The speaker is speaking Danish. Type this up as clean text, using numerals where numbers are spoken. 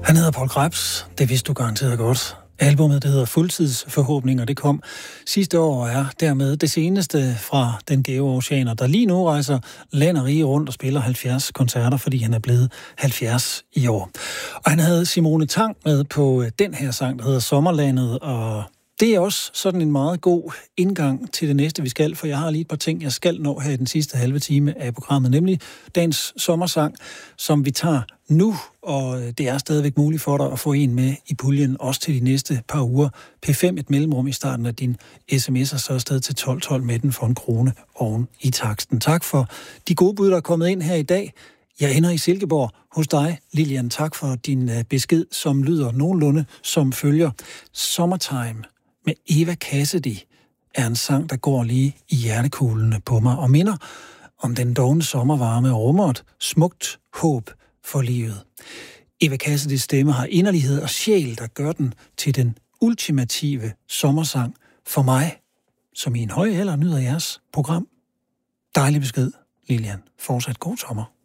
Han hedder Paul Krebs, det vidste du garanteret godt. Albummet, det hedder Fuldtidsforhåbninger, det kom sidste år og er dermed det seneste fra den gæve oceaner, der lige nu rejser land og rige rundt og spiller 70 koncerter, fordi han er blevet 70 i år. Og han havde Simone Tang med på den her sang, der hedder Sommerlandet, og det er også sådan en meget god indgang til det næste, vi skal, for jeg har lige et par ting, jeg skal nå her i den sidste halve time af programmet, nemlig dagens sommersang, som vi tager nu, og det er stadigvæk muligt for dig at få en med i puljen, også til de næste par uger. P5 et mellemrum i starten af din sms'er, så afsted til 1212 med den for en krone oven i taksten. Tak for de gode bud, der er kommet ind her i dag. Jeg ender i Silkeborg hos dig, Lilian. Tak for din besked, som lyder nogenlunde som følger. Summertime med Eva Cassidy er en sang, der går lige i hjertekuglene på mig og minder om den dovne sommervarme og rummer et smukt håb for livet. Eva Cassidys stemme har inderlighed og sjæl, der gør den til den ultimative sommersang for mig, som i en høj alder nyder jeres program. Dejlig besked, Lilian. Fortsat god sommer.